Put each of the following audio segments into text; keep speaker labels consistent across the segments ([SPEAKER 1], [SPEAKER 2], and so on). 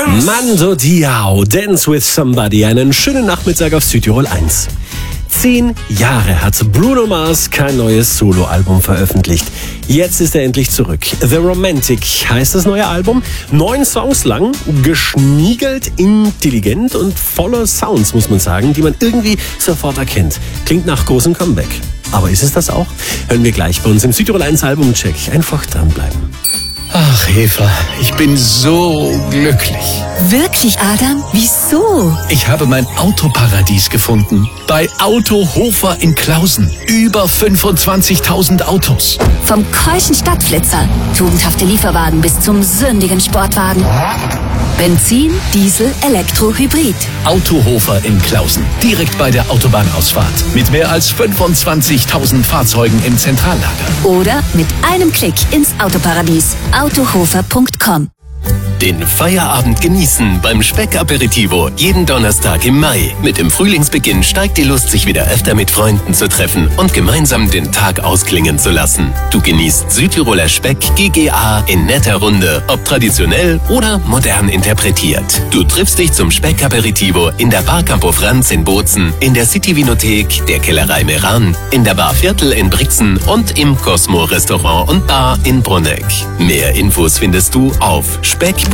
[SPEAKER 1] Mando Diao, Dance with Somebody. Einen schönen Nachmittag auf Südtirol 1. 10 Jahre hat Bruno Mars kein neues Soloalbum veröffentlicht. Jetzt ist er endlich zurück. The Romantic heißt das neue Album. 9 Songs lang, geschniegelt, intelligent und voller Sounds, muss man sagen, die man irgendwie sofort erkennt. Klingt nach großem Comeback. Aber ist es das auch? Hören wir gleich bei uns im Südtirol 1 Albumcheck. Einfach dranbleiben.
[SPEAKER 2] Ach, Eva, ich bin so glücklich.
[SPEAKER 3] Wirklich, Adam? Wieso?
[SPEAKER 2] Ich habe mein Autoparadies gefunden. Bei Autohofer in Klausen. Über 25.000 Autos.
[SPEAKER 3] Vom keuschen Stadtflitzer, tugendhafte Lieferwagen bis zum sündigen Sportwagen. Benzin, Diesel, Elektro, Hybrid.
[SPEAKER 2] Autohofer in Klausen. Direkt bei der Autobahnausfahrt. Mit mehr als 25.000 Fahrzeugen im Zentrallager.
[SPEAKER 3] Oder mit einem Klick ins Autoparadies. Autohofer.com.
[SPEAKER 4] Den Feierabend genießen beim Speck-Aperitivo. Jeden Donnerstag im Mai. Mit dem Frühlingsbeginn steigt die Lust, sich wieder öfter mit Freunden zu treffen und gemeinsam den Tag ausklingen zu lassen. Du genießt Südtiroler Speck GGA in netter Runde, ob traditionell oder modern interpretiert. Du triffst dich zum Speck-Aperitivo in der Bar Campo Franz in Bozen, in der City-Vinothek, der Kellerei Meran, in der Bar Viertel in Brixen und im Cosmo Restaurant und Bar in Brunneck. Mehr Infos findest du auf speck.it.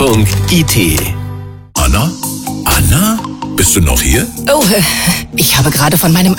[SPEAKER 5] Anna? Anna? Bist du noch hier?
[SPEAKER 6] Oh, ich habe gerade von meinem